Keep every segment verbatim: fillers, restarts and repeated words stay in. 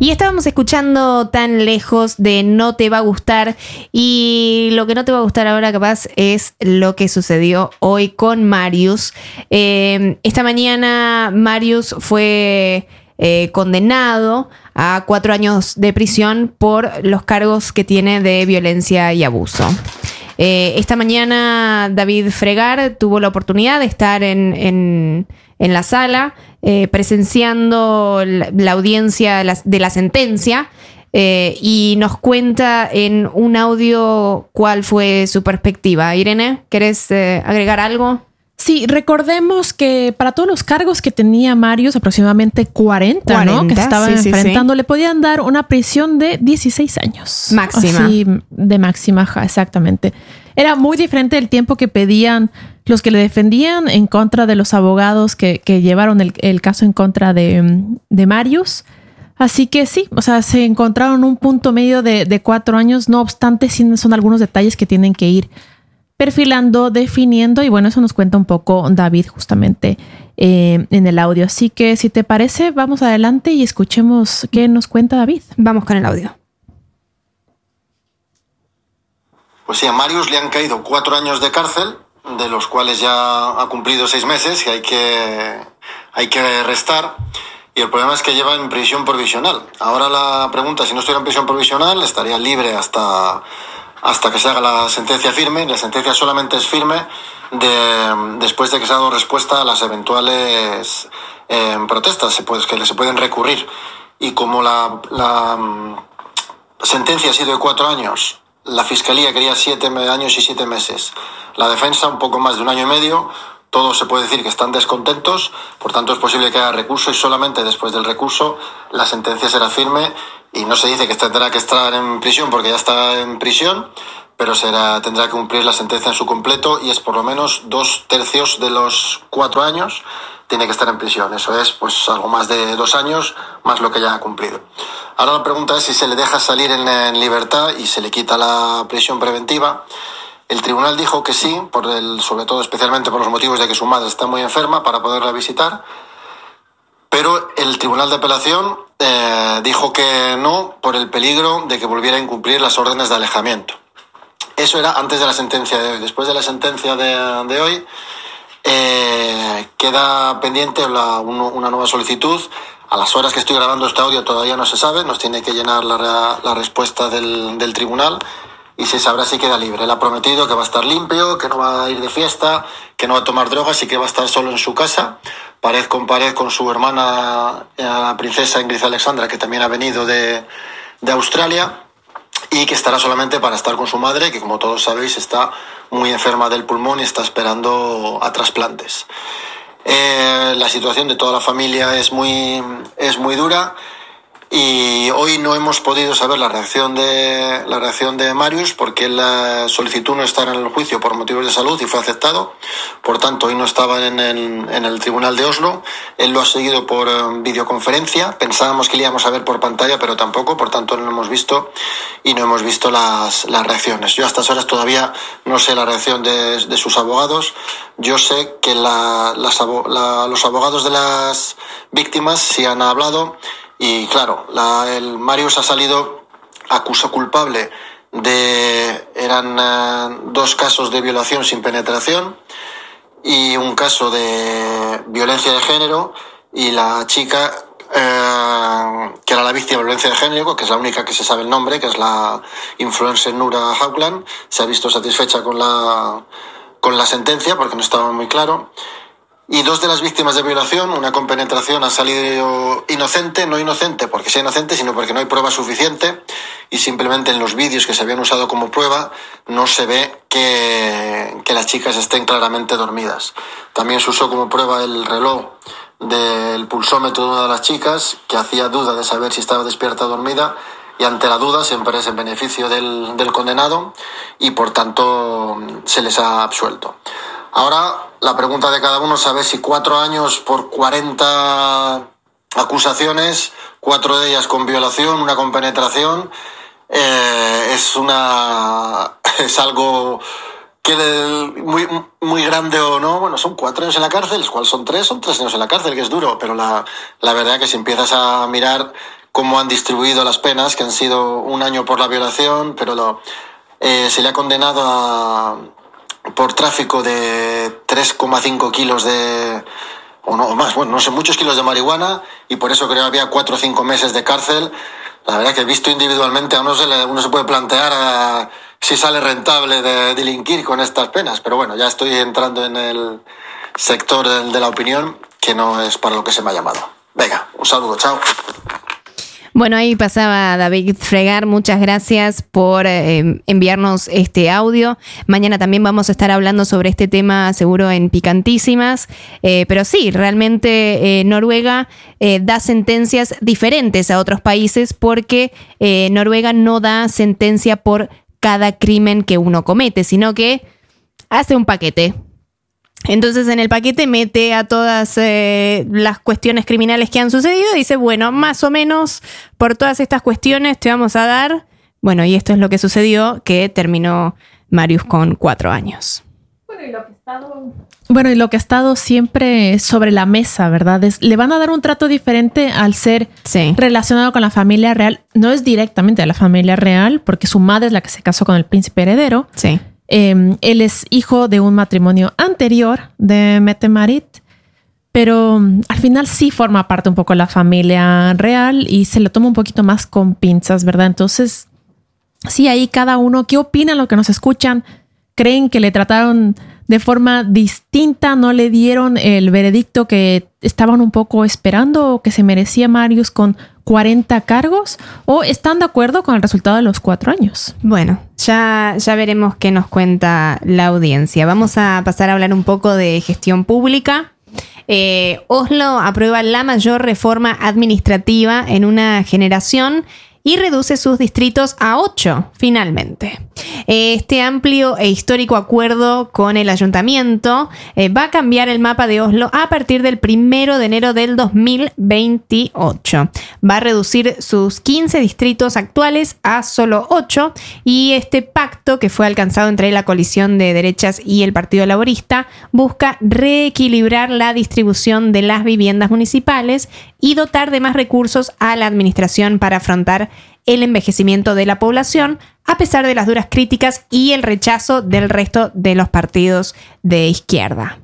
Y estábamos escuchando Tan Lejos de No Te Va a Gustar, y lo que no te va a gustar ahora capaz es lo que sucedió hoy con Marius. Eh, esta mañana Marius fue eh, condenado a cuatro años de prisión por los cargos que tiene de violencia y abuso. Eh, esta mañana David Fregar tuvo la oportunidad de estar en, en, en la sala eh, presenciando la, la audiencia de la, de la sentencia eh, y nos cuenta en un audio cuál fue su perspectiva. Irene, ¿querés eh, agregar algo? Sí, recordemos que para todos los cargos que tenía Marius, aproximadamente cuarenta, cuarenta, ¿no? Que se estaba sí, enfrentando, sí, sí. Le podían dar una prisión de dieciséis años. Máxima. Así, de máxima, exactamente. Era muy diferente el tiempo que pedían los que le defendían en contra de los abogados que, que llevaron el, el caso en contra de, de Marius. Así que sí, o sea, se encontraron un punto medio de, de cuatro años. No obstante, sí son algunos detalles que tienen que ir perfilando, definiendo, y bueno, eso nos cuenta un poco David justamente eh, en el audio. Así que si te parece, vamos adelante y escuchemos qué nos cuenta David. Vamos con el audio. Pues sí, a Marius le han caído cuatro años de cárcel, de los cuales ya ha cumplido seis meses y hay que, hay que restar. Y el problema es que lleva en prisión provisional. Ahora la pregunta, si no estuviera en prisión provisional, estaría libre hasta... hasta que se haga la sentencia firme. La sentencia solamente es firme de, después de que se ha dado respuesta a las eventuales eh, protestas pues, que se pueden recurrir. Y como la, la um, sentencia ha sido de cuatro años, la Fiscalía quería siete años y siete meses. La defensa un poco más de un año y medio. Todos se puede decir que están descontentos, por tanto es posible que haya recurso y solamente después del recurso la sentencia será firme. Y no se dice que tendrá que estar en prisión porque ya está en prisión, pero será, tendrá que cumplir la sentencia en su completo y es por lo menos dos tercios de los cuatro años tiene que estar en prisión. Eso es pues algo más de dos años más lo que ya ha cumplido. Ahora la pregunta es si se le deja salir en, en libertad y se le quita la prisión preventiva. El tribunal dijo que sí, por el, sobre todo especialmente por los motivos de que su madre está muy enferma para poderla visitar. Pero el Tribunal de Apelación eh, dijo que no por el peligro de que volviera a incumplir las órdenes de alejamiento. Eso era antes de la sentencia de hoy. Después de la sentencia de, de hoy, eh, queda pendiente la, un, una nueva solicitud. A las horas que estoy grabando este audio todavía no se sabe. Nos tiene que llenar la, la respuesta del, del tribunal y se sabrá si queda libre. Él ha prometido que va a estar limpio, que no va a ir de fiesta, que no va a tomar drogas y que va a estar solo en su casa, pared con pared con su hermana, la princesa Ingrid Alexandra, que también ha venido de, de Australia, y que estará solamente para estar con su madre, que como todos sabéis está muy enferma del pulmón y está esperando a trasplantes. Eh, la situación de toda la familia es muy, es muy dura. Y hoy no hemos podido saber la reacción de la reacción de Marius porque la solicitud no está en el juicio por motivos de salud y fue aceptado. Por tanto, hoy no estaba en el, en el tribunal de Oslo. Él lo ha seguido por um, videoconferencia. Pensábamos que le íbamos a ver por pantalla, pero tampoco. Por tanto, no lo hemos visto y no hemos visto las, las reacciones. Yo a estas horas todavía no sé la reacción de, de sus abogados. Yo sé que la, las, la, los abogados de las víctimas sí han hablado. Y claro, la, el Marius ha salido acusado culpable de... Eran eh, dos casos de violación sin penetración y un caso de violencia de género, y la chica eh, que era la víctima de violencia de género, que es la única que se sabe el nombre, que es la influencer Nura Haugland, se ha visto satisfecha con la, con la sentencia porque no estaba muy claro. Y dos de las víctimas de violación, una con penetración, ha salido inocente, no inocente porque sea inocente, sino porque no hay prueba suficiente y simplemente en los vídeos que se habían usado como prueba no se ve que, que las chicas estén claramente dormidas. También se usó como prueba el reloj del pulsómetro de una de las chicas, que hacía duda de saber si estaba despierta o dormida, y ante la duda siempre es en beneficio del, del condenado y por tanto se les ha absuelto. Ahora la pregunta de cada uno es saber si cuatro años por cuarenta acusaciones, cuatro de ellas con violación, una con penetración, eh, es una es algo que muy, muy grande o no. Bueno, son cuatro años en la cárcel, los cuales son tres, son tres años en la cárcel, que es duro, pero la, la verdad que si empiezas a mirar cómo han distribuido las penas, que han sido un año por la violación, pero lo, eh, se le ha condenado a, por tráfico de tres coma cinco kilos de... o no, más, bueno, no sé, muchos kilos de marihuana, y por eso creo que había cuatro o cinco meses de cárcel. La verdad que he visto individualmente, a uno se, le, uno se puede plantear a, si sale rentable de delinquir con estas penas, pero bueno, ya estoy entrando en el sector de, de la opinión, que no es para lo que se me ha llamado. Venga, un saludo, chao. Bueno, ahí pasaba David Fregar. Muchas gracias por eh, enviarnos este audio. Mañana también vamos a estar hablando sobre este tema, seguro en Picantísimas. Eh, pero sí, realmente eh, Noruega eh, da sentencias diferentes a otros países porque eh, Noruega no da sentencia por cada crimen que uno comete, sino que hace un paquete. Entonces en el paquete mete a todas eh, las cuestiones criminales que han sucedido y dice, bueno, más o menos por todas estas cuestiones te vamos a dar, bueno, y esto es lo que sucedió, que terminó Marius con cuatro años. Bueno, y lo que ha estado, bueno, y lo que ha estado siempre sobre la mesa, ¿verdad? Es, le van a dar un trato diferente al ser sí. relacionado con la familia real. No es directamente a la familia real, porque su madre es la que se casó con el príncipe heredero. Sí. Eh, él es hijo de un matrimonio anterior de Mette-Marit, pero um, al final sí forma parte un poco de la familia real y se lo toma un poquito más con pinzas, ¿verdad? Entonces, sí, ahí cada uno, ¿qué opinan los que nos escuchan? ¿Creen que le trataron de forma distinta? ¿No le dieron el veredicto que estaban un poco esperando o que se merecía Marius con cuarenta cargos? ¿O están de acuerdo con el resultado de los cuatro años? Bueno, ya, ya veremos qué nos cuenta la audiencia. Vamos a pasar a hablar un poco de gestión pública. Eh, Oslo aprueba la mayor reforma administrativa en una generación y reduce sus distritos a ocho, finalmente. Este amplio e histórico acuerdo con el ayuntamiento eh, va a cambiar el mapa de Oslo a partir del primero de enero del dos mil veintiocho. Va a reducir sus quince distritos actuales a solo ocho, y este pacto que fue alcanzado entre la coalición de derechas y el Partido Laborista busca reequilibrar la distribución de las viviendas municipales y dotar de más recursos a la administración para afrontar el envejecimiento de la población, a pesar de las duras críticas y el rechazo del resto de los partidos de izquierda.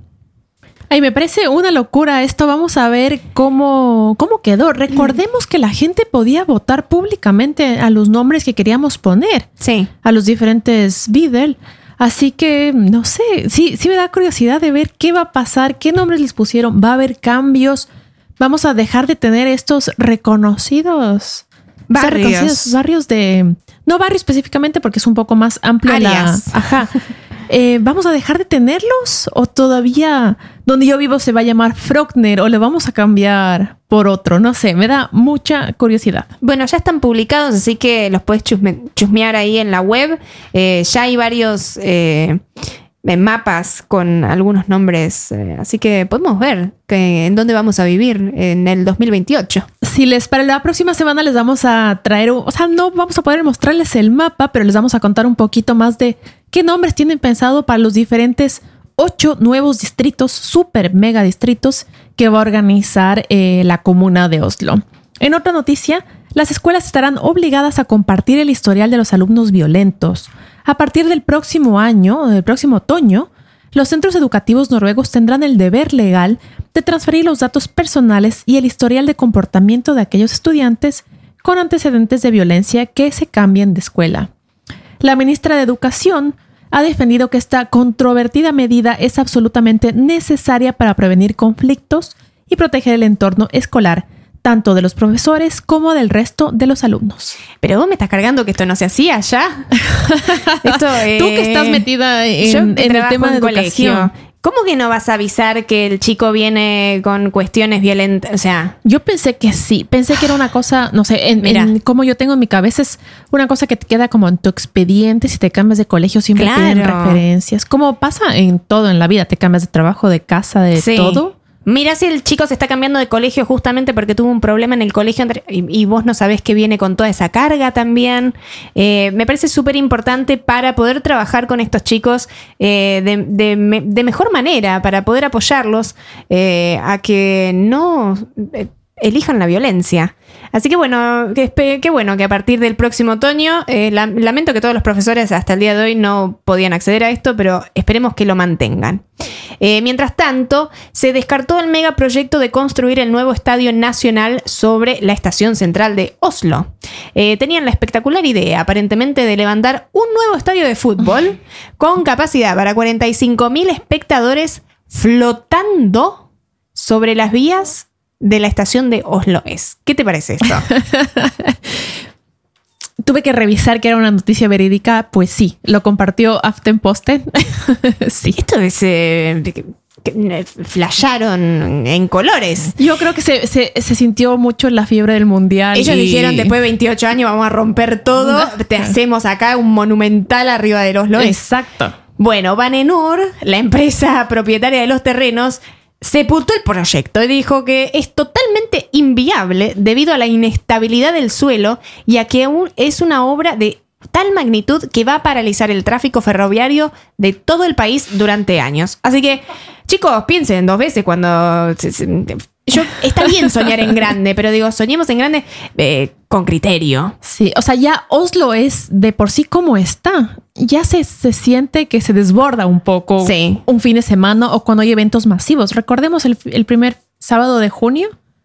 Ay, me parece una locura esto. Vamos a ver cómo, cómo quedó. Recordemos que la gente podía votar públicamente a los nombres que queríamos poner. Sí. A los diferentes Videl. Así que, no sé, sí, sí me da curiosidad de ver qué va a pasar, qué nombres les pusieron. ¿Va a haber cambios? ¿Vamos a dejar de tener estos reconocidos barrios? Reconocidos barrios de... No barrio específicamente porque es un poco más amplio. Áreas. La, ajá. Eh, ¿Vamos a dejar de tenerlos? ¿O todavía donde yo vivo se va a llamar Frogner? ¿O le vamos a cambiar por otro? No sé, me da mucha curiosidad. Bueno, ya están publicados, así que los puedes chusme- chusmear ahí en la web. Eh, ya hay varios eh, mapas con algunos nombres, eh, así que podemos ver que, en dónde vamos a vivir en el dos mil veintiocho. Si les para la próxima semana les vamos a traer, o sea, no vamos a poder mostrarles el mapa, pero les vamos a contar un poquito más de qué nombres tienen pensado para los diferentes ocho nuevos distritos, super mega distritos que va a organizar eh, la comuna de Oslo. En otra noticia, las escuelas estarán obligadas a compartir el historial de los alumnos violentos. A partir del próximo año, del próximo otoño, los centros educativos noruegos tendrán el deber legal de transferir los datos personales y el historial de comportamiento de aquellos estudiantes con antecedentes de violencia que se cambien de escuela. La ministra de Educación ha defendido que esta controvertida medida es absolutamente necesaria para prevenir conflictos y proteger el entorno escolar, tanto de los profesores como del resto de los alumnos. Pero vos me estás cargando que esto no se hacía ya. Esto, eh, Tú que estás metida en, yo en el tema de colegio. educación. ¿Cómo que no vas a avisar que el chico viene con cuestiones violentas? O sea, yo pensé que sí. Pensé que era una cosa, no sé, en, en como yo tengo en mi cabeza, es una cosa que te queda como en tu expediente. Si te cambias de colegio, siempre claro. piden referencias. Como pasa en todo en la vida. Te cambias de trabajo, de casa, de sí. todo. Mira si el chico se está cambiando de colegio justamente porque tuvo un problema en el colegio y, y vos no sabés que viene con toda esa carga también. Eh, me parece súper importante para poder trabajar con estos chicos eh, de, de, de mejor manera, para poder apoyarlos eh, a que no... Eh, elijan la violencia. Así que bueno, que, que bueno que a partir del próximo otoño, eh, la, lamento que todos los profesores hasta el día de hoy no podían acceder a esto, pero esperemos que lo mantengan. Eh, mientras tanto, se descartó el megaproyecto de construir el nuevo estadio nacional sobre la estación central de Oslo. Eh, tenían la espectacular idea, aparentemente, de levantar un nuevo estadio de fútbol con capacidad para cuarenta y cinco mil espectadores flotando sobre las vías de la estación de Oslo S. ¿Qué te parece esto? Tuve que revisar que era una noticia verídica. Pues sí, lo compartió Aftenposten. Sí. Esto es... Eh, que, que flasharon en colores. Yo creo que se, se, se sintió mucho la fiebre del mundial. Ellos y... dijeron, después de veintiocho años vamos a romper todo. Te hacemos acá un monumental arriba de Oslo S. Exacto. Bueno, Vanenor, la empresa propietaria de los terrenos, sepultó el proyecto y dijo que es totalmente inviable debido a la inestabilidad del suelo y a que aún es una obra de tal magnitud que va a paralizar el tráfico ferroviario de todo el país durante años. Así que, chicos, piensen dos veces cuando... Yo, está bien soñar en grande, pero digo, soñemos en grande eh, con criterio. Sí, o sea, ya Oslo es de por sí como está. Ya se, se siente que se desborda un poco sí. un fin de semana o cuando hay eventos masivos. Recordemos el, el primer sábado de junio,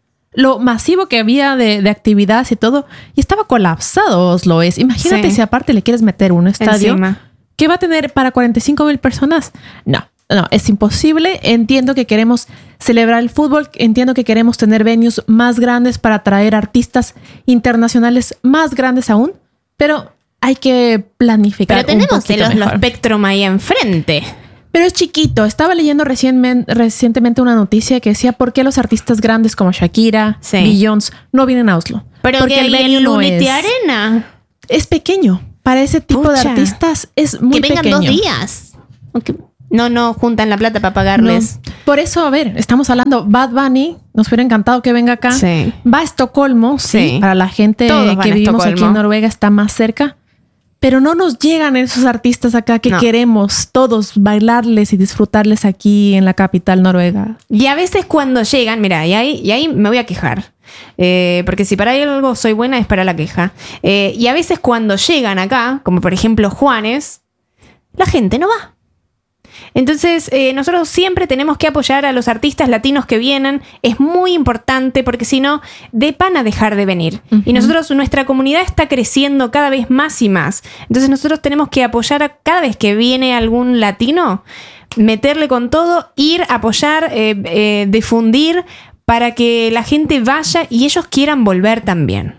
lo masivo que había de, de actividades y todo, y estaba colapsado Oslo es. Imagínate sí. si aparte le quieres meter un estadio encima. ¿Qué va a tener para cuarenta y cinco mil personas? No. No, es imposible. Entiendo que queremos celebrar el fútbol. Entiendo que queremos tener venues más grandes para atraer artistas internacionales más grandes aún. Pero hay que planificar. Pero tenemos un el Oslo mejor. Spectrum ahí enfrente. Pero es chiquito. Estaba leyendo recién, recientemente una noticia que decía por qué los artistas grandes como Shakira, sí. Beyoncé no vienen a Oslo. Pero porque que el venue el no Unity es, Arena es pequeño. Para ese tipo Pucha. de artistas es muy pequeño. Que vengan pequeño. dos días. Okay. No, no juntan la plata para pagarles. No. Por eso, a ver, estamos hablando, Bad Bunny, nos hubiera encantado que venga acá. Sí. Va a Estocolmo, sí, sí. para la gente Todos que vivimos Estocolmo. aquí en Noruega, está más cerca. Pero no nos llegan esos artistas acá que no. queremos todos bailarles y disfrutarles aquí en la capital noruega. Y a veces cuando llegan, mira, y ahí, y ahí me voy a quejar. Eh, porque si para algo soy buena es para la queja. Eh, y a veces cuando llegan acá, como por ejemplo Juanes, la gente no va. Entonces, eh, nosotros siempre tenemos que apoyar a los artistas latinos que vienen. Es muy importante porque si no, de van a dejar de venir. Uh-huh. Y nosotros, nuestra comunidad está creciendo cada vez más y más. Entonces, nosotros tenemos que apoyar a cada vez que viene algún latino, meterle con todo, ir, apoyar, eh, eh, difundir para que la gente vaya y ellos quieran volver también.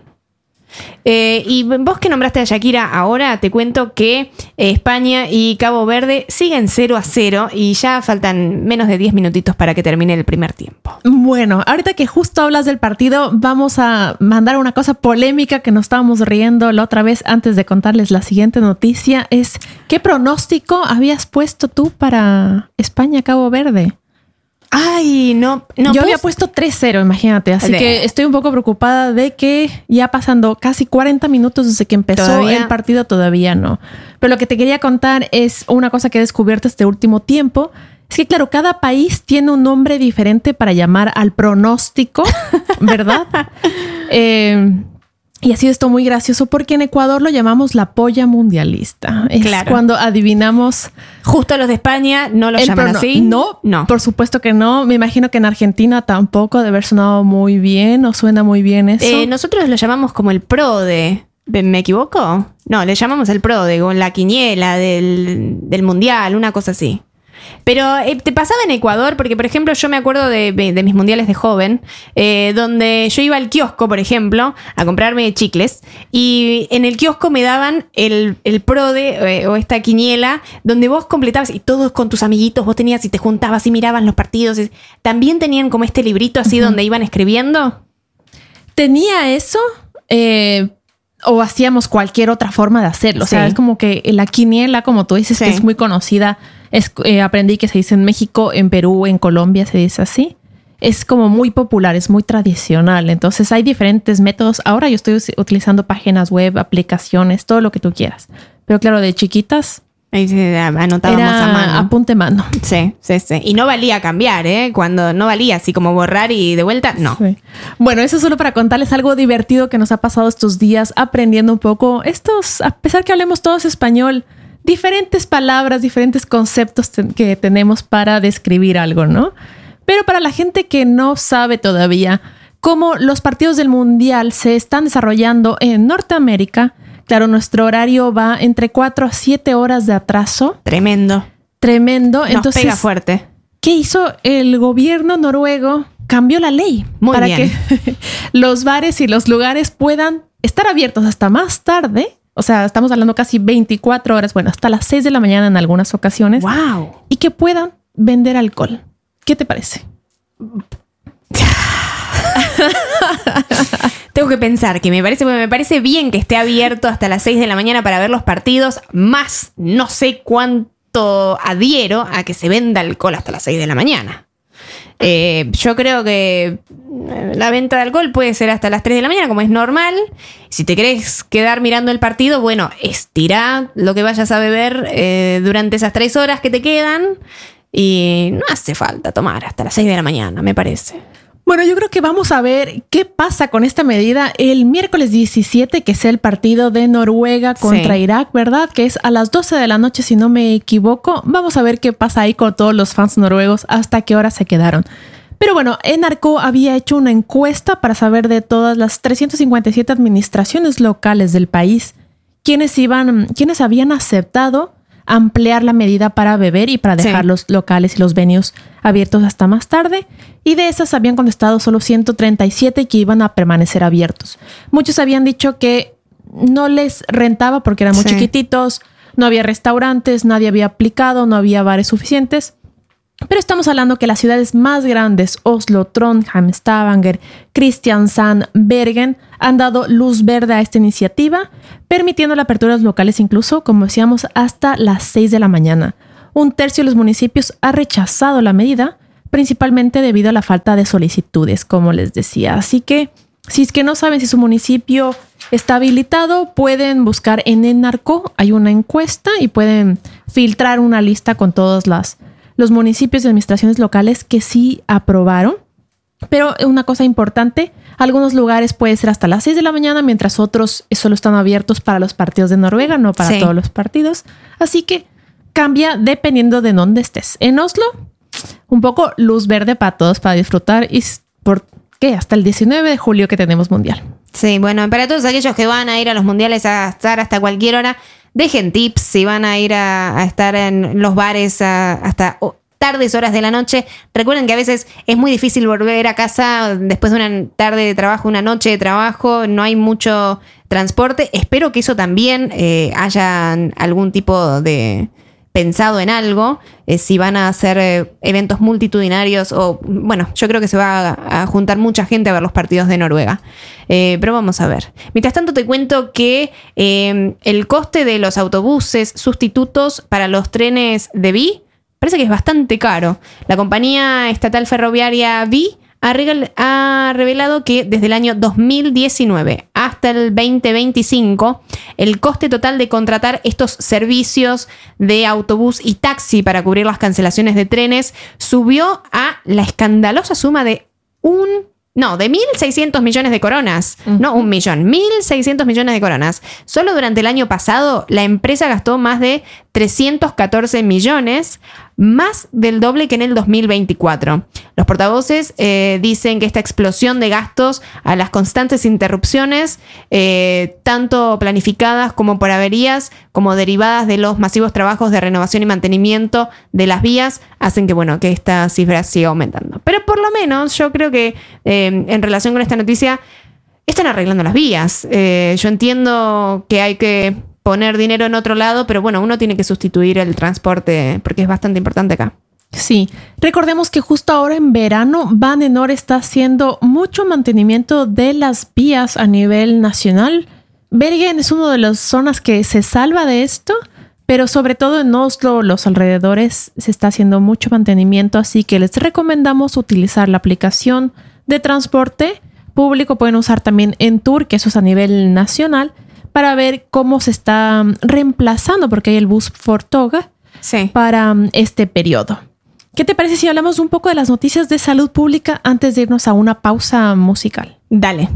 Eh, y vos que nombraste a Shakira ahora, te cuento que eh, España y Cabo Verde siguen cero a cero y ya faltan menos de diez minutitos para que termine el primer tiempo. Bueno, ahorita que justo hablas del partido, vamos a mandar una cosa polémica que nos estábamos riendo la otra vez antes de contarles la siguiente noticia. Es, ¿qué pronóstico habías puesto tú para España-Cabo Verde? Ay, no, no. Yo había puesto tres cero, imagínate. Así de... que estoy un poco preocupada de que ya pasando casi cuarenta minutos desde que empezó ¿Todavía? el partido, todavía no. Pero lo que te quería contar es una cosa que he descubierto este último tiempo. Es que, claro, cada país tiene un nombre diferente para llamar al pronóstico, ¿verdad? eh... Y ha sido esto muy gracioso porque en Ecuador lo llamamos la polla mundialista. Es claro. cuando adivinamos... Justo los de España no lo llaman prono- así. No, no, por supuesto que no. Me imagino que en Argentina tampoco debe haber sonado muy bien o suena muy bien eso. Eh, nosotros lo llamamos como el PRODE. ¿Me equivoco? No, le llamamos el PRODE, con la quiniela del, del mundial, una cosa así. Pero eh, te pasaba en Ecuador, porque por ejemplo yo me acuerdo de, de mis mundiales de joven, eh, donde yo iba al kiosco, por ejemplo, a comprarme chicles, y en el kiosco me daban el, el PRODE eh, o esta quiniela, donde vos completabas, y todos con tus amiguitos, vos tenías y te juntabas y mirabas los partidos. También tenían como este librito así uh-huh. donde iban escribiendo. Tenía eso, eh, o hacíamos cualquier otra forma de hacerlo. Sí. O sea, es como que la quiniela, como tú dices, sí. que es muy conocida. Es, eh, aprendí que se dice en México, en Perú, en Colombia se dice así. Es como muy popular, es muy tradicional. Entonces hay diferentes métodos. Ahora yo estoy utilizando páginas web, aplicaciones, todo lo que tú quieras. Pero claro, de chiquitas Ahí sí, anotábamos Era a mano. apunte mano. Sí, sí, sí. Y no valía cambiar, ¿eh? Cuando no valía así como borrar y de vuelta, no. Sí. Bueno, eso solo para contarles algo divertido que nos ha pasado estos días aprendiendo un poco estos, a pesar que hablemos todos español, diferentes palabras, diferentes conceptos te- que tenemos para describir algo, ¿no? Pero para la gente que no sabe todavía cómo los partidos del Mundial se están desarrollando en Norteamérica, claro, nuestro horario va entre cuatro a siete horas de atraso. Tremendo. Tremendo. Nos Entonces, pega fuerte. ¿qué hizo el gobierno noruego? Cambió la ley Muy para bien. que los bares y los lugares puedan estar abiertos hasta más tarde. O sea, estamos hablando casi veinticuatro horas, bueno, hasta las seis de la mañana en algunas ocasiones. ¡Wow! Y que puedan vender alcohol. ¿Qué te parece? Tengo que pensar que me parece, me parece bien que esté abierto hasta las seis de la mañana para ver los partidos, más no sé cuánto adhiero a que se venda alcohol hasta las seis de la mañana. Eh, yo creo que la venta de alcohol puede ser hasta las tres de la mañana, como es normal. Si te querés quedar mirando el partido, bueno, estirá lo que vayas a beber eh, durante esas tres horas que te quedan. Y no hace falta tomar hasta las seis de la mañana, me parece. Bueno, yo creo que vamos a ver qué pasa con esta medida el miércoles diecisiete, que es el partido de Noruega contra Sí. Irak, ¿verdad? Que es a las doce de la noche, si no me equivoco. Vamos a ver qué pasa ahí con todos los fans noruegos, hasta qué hora se quedaron. Pero bueno, Enarco había hecho una encuesta para saber de todas las trescientas cincuenta y siete administraciones locales del país, quienes iban, quienes habían aceptado ampliar la medida para beber y para dejar Sí. los locales y los venues abiertos hasta más tarde. Y de esas habían contestado solo ciento treinta y siete que iban a permanecer abiertos. Muchos habían dicho que no les rentaba porque eran muy Sí. chiquititos, no había restaurantes, nadie había aplicado, no había bares suficientes. Pero estamos hablando que las ciudades más grandes, Oslo, Trondheim, Stavanger, Kristiansand, Bergen, han dado luz verde a esta iniciativa, permitiendo la apertura de los locales incluso, como decíamos, hasta las seis de la mañana. Un tercio de los municipios ha rechazado la medida, principalmente debido a la falta de solicitudes, como les decía. Así que, si es que no saben si su municipio está habilitado, pueden buscar en Enarco, hay una encuesta y pueden filtrar una lista con todas las los municipios y administraciones locales que sí aprobaron. Pero una cosa importante, algunos lugares puede ser hasta las seis de la mañana, mientras otros solo están abiertos para los partidos de Noruega, no para Sí. todos los partidos. Así que cambia dependiendo de dónde estés. En Oslo, un poco luz verde para todos para disfrutar. ¿Y por qué? Hasta el diecinueve de julio que tenemos mundial. Sí, bueno, para todos aquellos que van a ir a los mundiales a estar hasta cualquier hora, dejen tips si van a ir a, a estar en los bares a- hasta oh, tardes horas de la noche. Recuerden que a veces es muy difícil volver a casa después de una tarde de trabajo, una noche de trabajo, no hay mucho transporte. Espero que eso también eh, hayan algún tipo de pensado en algo, eh, si van a hacer eh, eventos multitudinarios o, bueno, yo creo que se va a, a juntar mucha gente a ver los partidos de Noruega. Eh, pero vamos a ver. Mientras tanto te cuento que eh, el coste de los autobuses sustitutos para los trenes de V I A parece que es bastante caro. La compañía estatal ferroviaria V I A ha, regal- ha revelado que desde el año dos mil diecinueve hasta el veinte veinticinco, el coste total de contratar estos servicios de autobús y taxi para cubrir las cancelaciones de trenes subió a la escandalosa suma de un... No, de mil seiscientos millones de coronas. Uh-huh. No un millón, mil seiscientos millones de coronas. Solo durante el año pasado, la empresa gastó más de trescientos catorce millones, más del doble que en el dos mil veinticuatro. Los portavoces eh, dicen que esta explosión de gastos a las constantes interrupciones, eh, tanto planificadas como por averías, como derivadas de los masivos trabajos de renovación y mantenimiento de las vías, hacen que, bueno, que esta cifra siga aumentando. Pero por lo menos yo creo que eh, en relación con esta noticia están arreglando las vías. Eh, yo entiendo que hay que poner dinero en otro lado, pero bueno, uno tiene que sustituir el transporte porque es bastante importante acá. Sí, recordemos que justo ahora en verano Van Enor está haciendo mucho mantenimiento de las vías a nivel nacional. Bergen es una de las zonas que se salva de esto, pero sobre todo en Oslo, los alrededores, se está haciendo mucho mantenimiento, así que les recomendamos utilizar la aplicación de transporte público. Pueden usar también Entur, que eso es a nivel nacional, para ver cómo se está reemplazando, porque hay el bus Fortoga Sí. para este periodo. ¿Qué te parece si hablamos un poco de las noticias de salud pública antes de irnos a una pausa musical? Dale.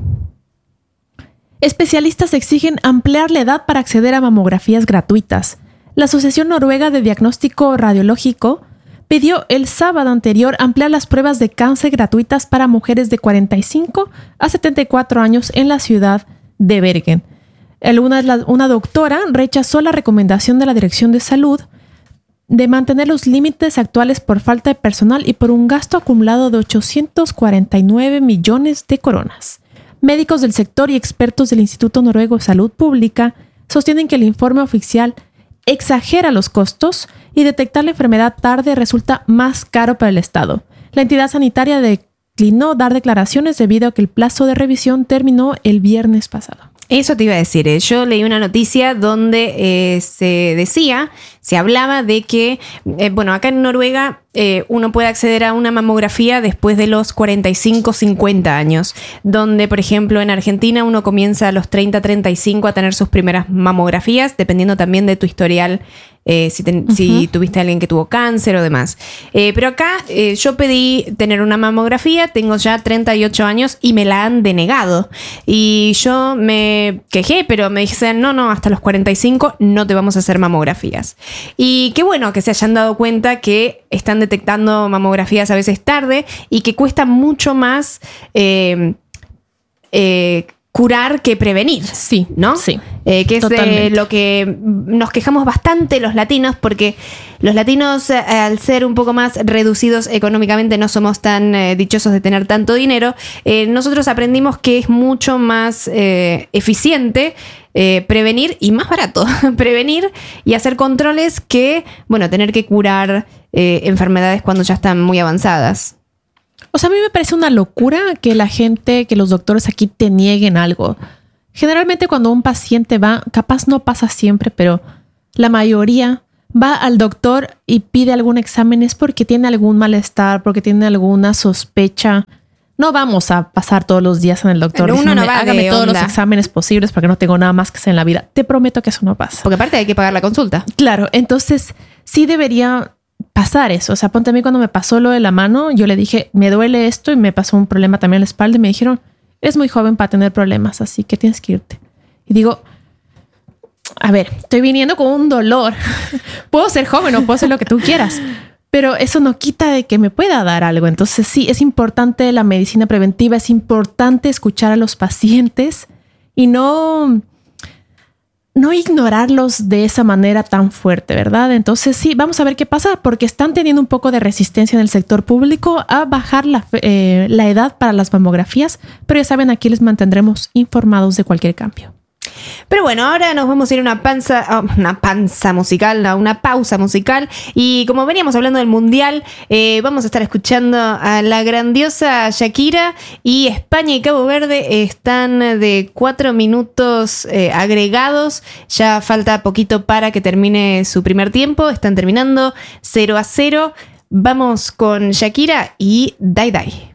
Especialistas exigen ampliar la edad para acceder a mamografías gratuitas. La Asociación Noruega de Diagnóstico Radiológico pidió el sábado anterior ampliar las pruebas de cáncer gratuitas para mujeres de cuarenta y cinco a setenta y cuatro años en la ciudad de Bergen. Una, una doctora rechazó la recomendación de la Dirección de Salud de mantener los límites actuales por falta de personal y por un gasto acumulado de ochocientos cuarenta y nueve millones de coronas. Médicos del sector y expertos del Instituto Noruego de Salud Pública sostienen que el informe oficial exagera los costos y detectar la enfermedad tarde resulta más caro para el Estado. La entidad sanitaria declinó dar declaraciones debido a que el plazo de revisión terminó el viernes pasado. Eso te iba a decir. eh. Yo leí una noticia donde eh, se decía, se hablaba de que, eh, bueno, acá en Noruega eh, uno puede acceder a una mamografía después de los cuarenta y cinco, cincuenta años, donde, por ejemplo, en Argentina uno comienza a los treinta, treinta y cinco a tener sus primeras mamografías, dependiendo también de tu historial, eh, si, te, uh-huh. si tuviste a alguien que tuvo cáncer o demás. Eh, pero acá eh, yo pedí tener una mamografía, tengo ya treinta y ocho años y me la han denegado. Y yo me quejé, pero me dijeron, no, no, hasta los cuarenta y cinco no te vamos a hacer mamografías. Y qué bueno que se hayan dado cuenta que están detectando mamografías a veces tarde y que cuesta mucho más eh, eh, curar que prevenir. Sí, ¿no? Sí. Eh, que es eh, lo que nos quejamos bastante los latinos, porque los latinos, eh, al ser un poco más reducidos económicamente, no somos tan eh, dichosos de tener tanto dinero. Eh, nosotros aprendimos que es mucho más eh, eficiente eh, prevenir y más barato prevenir y hacer controles que, bueno, tener que curar eh, enfermedades cuando ya están muy avanzadas. O sea, a mí me parece una locura que la gente, que los doctores aquí te nieguen algo. Generalmente cuando un paciente va, capaz no pasa siempre, pero la mayoría va al doctor y pide algún examen es porque tiene algún malestar, porque tiene alguna sospecha. No vamos a pasar todos los días en el doctor Pero uno diciéndome, no va hágame de todos onda. los exámenes posibles porque no tengo nada más que hacer en la vida. Te prometo que eso no pasa. Porque aparte hay que pagar la consulta. Claro, entonces sí debería pasar eso. O sea, ponte a mí cuando me pasó lo de la mano, yo le dije, me duele esto y me pasó un problema también en la espalda y me dijeron, eres muy joven para tener problemas, así que tienes que irte. Y digo, a ver, estoy viniendo con un dolor. Puedo ser joven o puedo ser lo que tú quieras, pero eso no quita de que me pueda dar algo. Entonces sí, es importante la medicina preventiva, es importante escuchar a los pacientes y no... no ignorarlos de esa manera tan fuerte, ¿verdad? Entonces sí, vamos a ver qué pasa porque están teniendo un poco de resistencia en el sector público a bajar la, eh, la edad para las mamografías, pero ya saben, aquí les mantendremos informados de cualquier cambio. Pero bueno, ahora nos vamos a ir a una panza, a una panza musical, a una pausa musical. Y como veníamos hablando del mundial, eh, vamos a estar escuchando a la grandiosa Shakira. Y España y Cabo Verde están de cuatro minutos eh, agregados. Ya falta poquito para que termine su primer tiempo. Están terminando cero a cero. Vamos con Shakira y Dai Dai.